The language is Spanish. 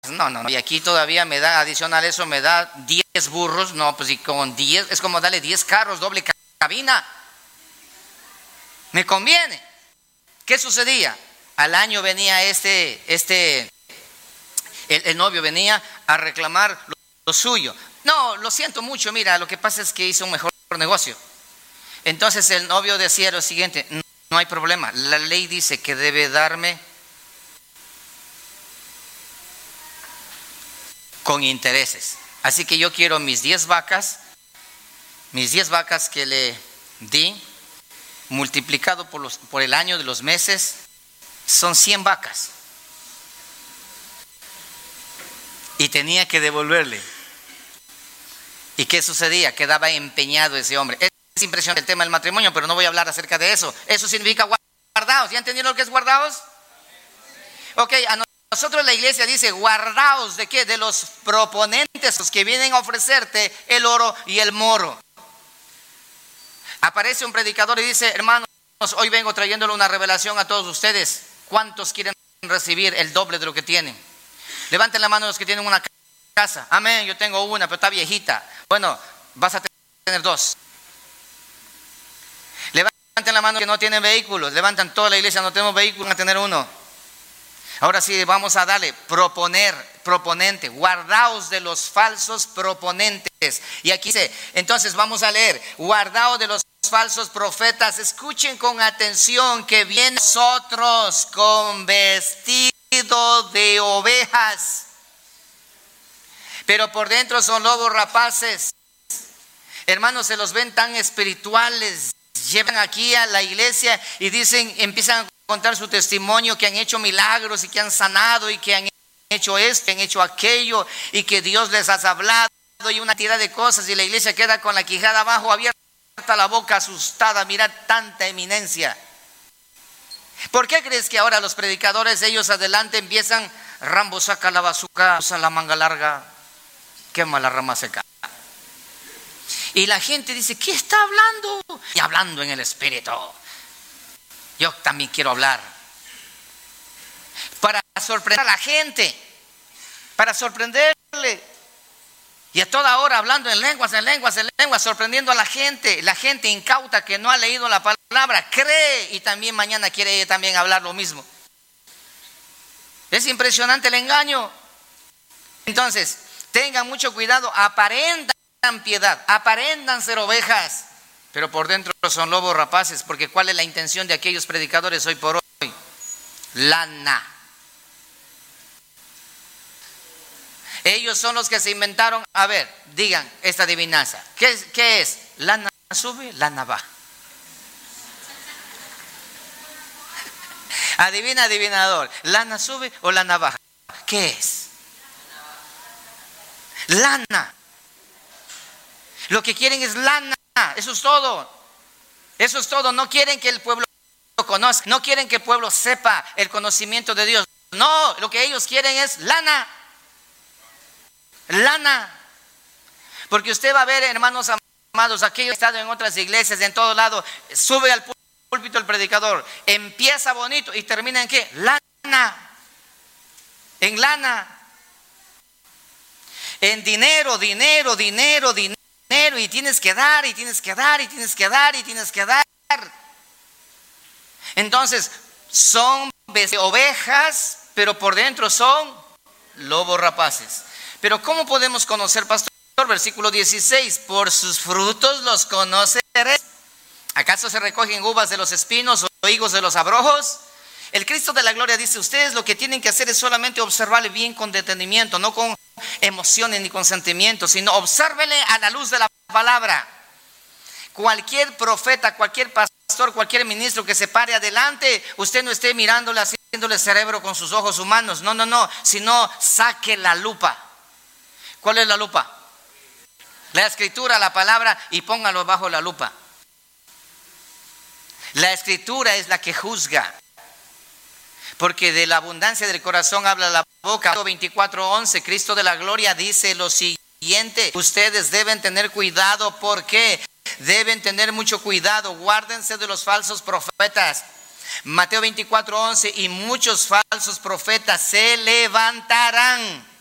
No. Y aquí todavía me da, adicional eso, me da 10 burros. No, pues y con 10, es como darle 10 carros, doble cabina. Me conviene. ¿Qué sucedía? Al año venía el novio venía a reclamar lo suyo. No, lo siento mucho, mira, lo que pasa es que hizo un mejor negocio. Entonces el novio decía lo siguiente: no hay problema, la ley dice que debe darme con intereses. Así que yo quiero mis 10 vacas que le di, multiplicado por el año de los meses, son 100 vacas. Y tenía que devolverle. ¿Y qué sucedía? Quedaba empeñado ese hombre. Es impresionante el tema del matrimonio, pero no voy a hablar acerca de eso. Eso significa guardaos. ¿Ya entendieron lo que es guardaos? Ok, a nosotros la iglesia dice guardaos ¿de qué? De los proponentes, los que vienen a ofrecerte el oro y el moro. Aparece un predicador y dice: hermanos, hoy vengo trayéndole una revelación a todos ustedes. ¿Cuántos quieren recibir el doble de lo que tienen? Levanten la mano los que tienen una casa. Amén, yo tengo una, pero está viejita. Bueno, vas a tener 2. Levanten la mano que no tienen vehículos. Levantan toda la iglesia, no tenemos vehículos, van a tener 1. Ahora sí, vamos a darle proponente. Guardaos de los falsos proponentes. Y aquí dice, entonces vamos a leer: guardaos de los falsos profetas. Escuchen con atención que vienen nosotros con vestido de ovejas, pero por dentro son lobos rapaces. Hermanos, se los ven tan espirituales. Llevan aquí a la iglesia y empiezan a contar su testimonio, que han hecho milagros y que han sanado y que han hecho esto, que han hecho aquello y que Dios les ha hablado y una tirada de cosas, y la iglesia queda con la quijada abajo, abierta la boca, asustada. Mira tanta eminencia. ¿Por qué crees que ahora los predicadores, ellos adelante empiezan: Rambo, saca la bazooka, usa la manga larga, quema la rama seca? Y la gente dice: ¿qué está hablando? Y hablando en el espíritu. Yo también quiero hablar. Para sorprender a la gente, para sorprenderle. Y a toda hora hablando en lenguas, sorprendiendo a la gente. La gente incauta que no ha leído la palabra cree y también mañana quiere también hablar lo mismo. Es impresionante el engaño. Entonces, tengan mucho cuidado. Aparentan piedad, aparentan ser ovejas, pero por dentro son lobos rapaces. Porque ¿cuál es la intención de aquellos predicadores hoy por hoy? Lana. Ellos son los que se inventaron. A ver, digan esta adivinanza. ¿Qué es? Lana sube, lana baja. Adivina, adivinador. ¿Lana sube o lana baja? ¿Qué es? Lana. Lo que quieren es lana. Eso es todo. Eso es todo. No quieren que el pueblo lo conozca. No quieren que el pueblo sepa el conocimiento de Dios. No, lo que ellos quieren es lana. Lana. Porque usted va a ver, hermanos amados, aquellos que están en otras iglesias, en todo lado, sube al púlpito el predicador, empieza bonito y termina en ¿qué? Lana. En lana. En dinero, y tienes que dar, y tienes que dar, y tienes que dar, y tienes que dar. Entonces, son ovejas, pero por dentro son lobos rapaces. Pero ¿cómo podemos conocer, pastor? Versículo 16: por sus frutos los conoceréis. ¿Acaso se recogen uvas de los espinos o higos de los abrojos? El Cristo de la gloria dice: ustedes lo que tienen que hacer es solamente observarle bien con detenimiento, no con emociones ni con sentimientos, sino obsérvele a la luz de la palabra. Cualquier profeta, cualquier pastor, cualquier ministro que se pare adelante, usted no esté mirándole, haciéndole cerebro con sus ojos humanos. No, sino saque la lupa. ¿Cuál es la lupa? La escritura, la palabra, y póngalo bajo la lupa. La escritura es la que juzga, porque de la abundancia del corazón habla la boca. 24:11, Cristo de la gloria dice lo siguiente: ustedes deben tener cuidado. ¿Por qué? Deben tener mucho cuidado. Guárdense de los falsos profetas. Mateo 24:11, y muchos falsos profetas se levantarán